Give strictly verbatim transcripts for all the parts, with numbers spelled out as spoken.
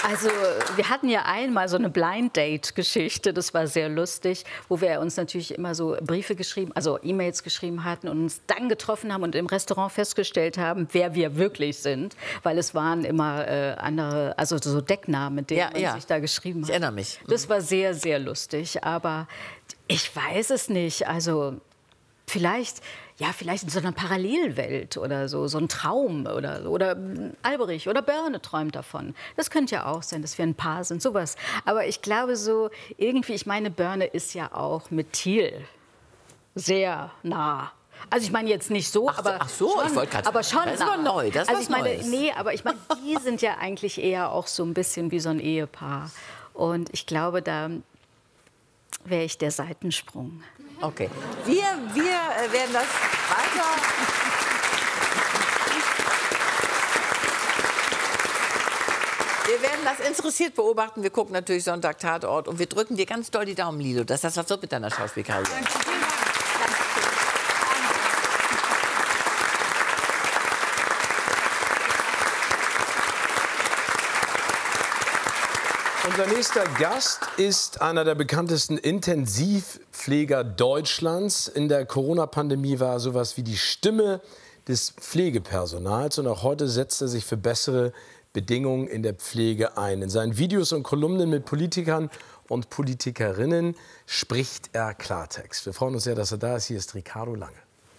Also wir hatten ja einmal so eine Blind-Date-Geschichte, das war sehr lustig, wo wir uns natürlich immer so Briefe geschrieben, also E-Mails geschrieben hatten und uns dann getroffen haben und im Restaurant festgestellt haben, wer wir wirklich sind, weil es waren immer äh, andere, also so Decknamen, mit denen Ja, man ja. sich da geschrieben hat. Ich erinnere mich. Das war sehr, sehr lustig, aber ich weiß es nicht, also vielleicht, ja, vielleicht in so einer Parallelwelt oder so, so ein Traum oder, oder Alberich oder Börne träumt davon. Das könnte ja auch sein, dass wir ein Paar sind, sowas. Aber ich glaube so, irgendwie, ich meine, Börne ist ja auch mit Thiel sehr nah. Also ich meine jetzt nicht so, Ach so, aber ach so, schon, ich wollte gerade aber sagen, schon das ist nah. aber neu, das ist also was ich meine, Neues. nee, aber ich meine, die sind ja eigentlich eher auch so ein bisschen wie so ein Ehepaar. Und ich glaube, da wäre ich der Seitensprung. Okay. Wir, wir äh, werden das weiter... Wir werden das interessiert beobachten. Wir gucken natürlich Sonntag Tatort und wir drücken dir ganz doll die Daumen, Lilo, dass das was wird mit deiner Schauspielkarriere. Unser nächster Gast ist einer der bekanntesten Intensivpfleger Deutschlands. In der Corona-Pandemie war er sowas wie die Stimme des Pflegepersonals. Und auch heute setzt er sich für bessere Bedingungen in der Pflege ein. In seinen Videos und Kolumnen mit Politikern und Politikerinnen spricht er Klartext. Wir freuen uns sehr, dass er da ist. Hier ist Ricardo Lange.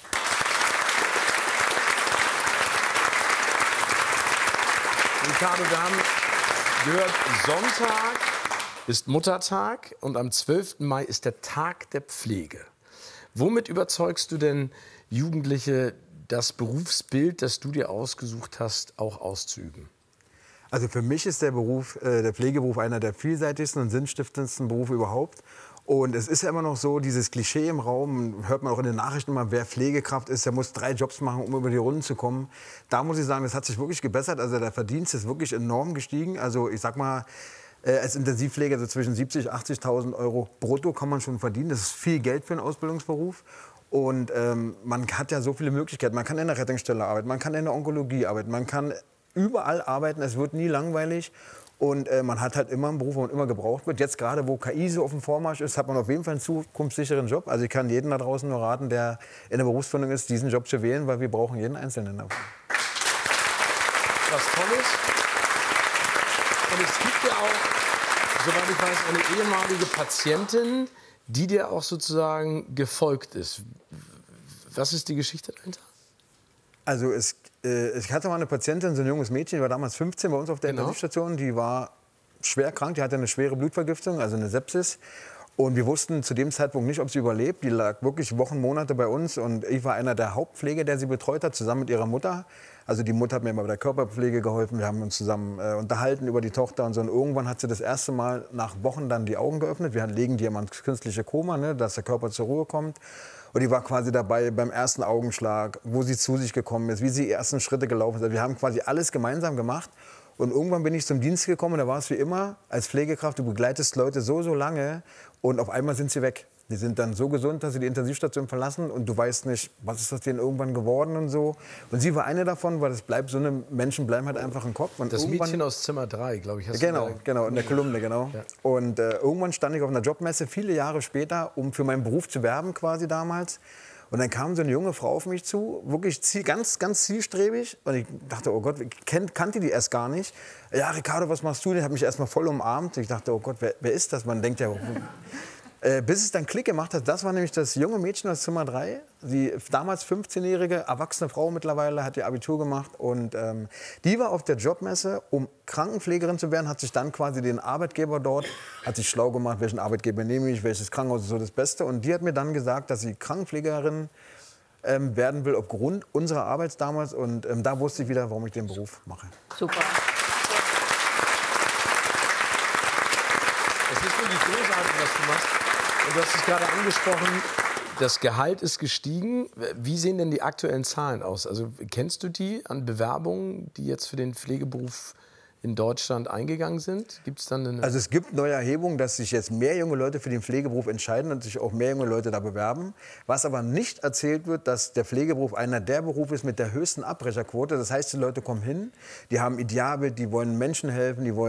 Ricardo, wir haben gehört, Sonntag ist Muttertag und am zwölften Mai ist der Tag der Pflege. Womit überzeugst du denn Jugendliche, das Berufsbild, das du dir ausgesucht hast, auch auszuüben? Also für mich ist der Beruf, äh, der Pflegeberuf einer der vielseitigsten und sinnstiftendsten Berufe überhaupt. Und es ist ja immer noch so, dieses Klischee im Raum, hört man auch in den Nachrichten immer, wer Pflegekraft ist, der muss drei Jobs machen, um über die Runden zu kommen. Da muss ich sagen, das hat sich wirklich gebessert. Also der Verdienst ist wirklich enorm gestiegen. Also ich sag mal, äh, als Intensivpfleger so zwischen siebzigtausend, achtzigtausend Euro brutto kann man schon verdienen. Das ist viel Geld für einen Ausbildungsberuf. Und ähm, man hat ja so viele Möglichkeiten. Man kann in der Rettungsstelle arbeiten, man kann in der Onkologie arbeiten, man kann überall arbeiten. Es wird nie langweilig. Und äh, man hat halt immer einen Beruf, wo man immer gebraucht wird. Jetzt gerade, wo K I so auf dem Vormarsch ist, hat man auf jeden Fall einen zukunftssicheren Job. Also ich kann jeden da draußen nur raten, der in der Berufsfindung ist, diesen Job zu wählen, weil wir brauchen jeden Einzelnen davon. Was Tolles. Und es gibt ja auch, soweit ich weiß, eine ehemalige Patientin, die dir auch sozusagen gefolgt ist. Was ist die Geschichte dahinter? Also es, äh, ich hatte mal eine Patientin, so ein junges Mädchen, die war damals fünfzehn bei uns auf der genau. Intensivstation. Die war schwer krank, die hatte eine schwere Blutvergiftung, also eine Sepsis. Und wir wussten zu dem Zeitpunkt nicht, ob sie überlebt. Die lag wirklich Wochen, Monate bei uns. Und ich war einer der Hauptpfleger, der sie betreut hat, zusammen mit ihrer Mutter. Also die Mutter hat mir immer bei der Körperpflege geholfen. Wir haben uns zusammen äh, unterhalten über die Tochter und so. Und irgendwann hat sie das erste Mal nach Wochen dann die Augen geöffnet. Wir legen die immer ins künstliche Koma, ne, dass der Körper zur Ruhe kommt. Und die war quasi dabei beim ersten Augenschlag, wo sie zu sich gekommen ist, wie sie die ersten Schritte gelaufen ist. Also wir haben quasi alles gemeinsam gemacht. Und irgendwann bin ich zum Dienst gekommen und da war es wie immer, als Pflegekraft, du begleitest Leute so, so lange und auf einmal sind sie weg. Die sind dann so gesund, dass sie die Intensivstation verlassen und du weißt nicht, was ist das denen irgendwann geworden und so. Und sie war eine davon, weil es bleibt, so eine Menschen bleiben halt einfach im Kopf. Und das Mädchen aus Zimmer drei, glaube ich. Hast genau, du genau, in der Kolumne, genau. Ja. Und äh, irgendwann stand ich auf einer Jobmesse, viele Jahre später, um für meinen Beruf zu werben quasi damals. Und dann kam so eine junge Frau auf mich zu, wirklich ziel, ganz, ganz zielstrebig. Und ich dachte, oh Gott, ich kenn, kannte die erst gar nicht. Ja, Ricardo, was machst du? Die hat mich erst mal voll umarmt. Ich dachte, oh Gott, wer, wer ist das? Man denkt ja, äh, bis es dann Klick gemacht hat, das war nämlich das junge Mädchen aus Zimmer drei. Die damals fünfzehnjährige, erwachsene Frau mittlerweile, hat ihr Abitur gemacht. Und ähm, die war auf der Jobmesse, um Krankenpflegerin zu werden, hat sich dann quasi den Arbeitgeber dort, hat sich schlau gemacht, welchen Arbeitgeber nehme ich, welches Krankenhaus ist so das Beste. Und die hat mir dann gesagt, dass sie Krankenpflegerin ähm, werden will aufgrund unserer Arbeit damals. Und ähm, da wusste ich wieder, warum ich den Beruf mache. Super. Es ist wirklich großartig, was du machst. Und du hast es gerade angesprochen, das Gehalt ist gestiegen. Wie sehen denn die aktuellen Zahlen aus? Also kennst du die an Bewerbungen, die jetzt für den Pflegeberuf in Deutschland eingegangen sind? Gibt's dann eine also es gibt neue Erhebungen, dass sich jetzt mehr junge Leute für den Pflegeberuf entscheiden und sich auch mehr junge Leute da bewerben. Was aber nicht erzählt wird, dass der Pflegeberuf einer der Berufe ist mit der höchsten Abbrecherquote. Das heißt, die Leute kommen hin, die haben Idealbild, die wollen Menschen helfen, die wollen